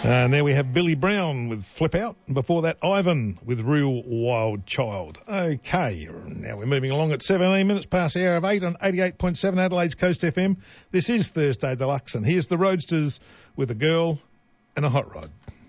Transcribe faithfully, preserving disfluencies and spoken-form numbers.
And there we have Billy Brown with Flip Out. And before that, Ivan with Real Wild Child. Okay, now we're moving along at seventeen minutes past the hour of eight on eighty-eight point seven Adelaide's Coast F M. This is Thursday Deluxe, and here's the Roadsters with A Girl and a Hot Rod.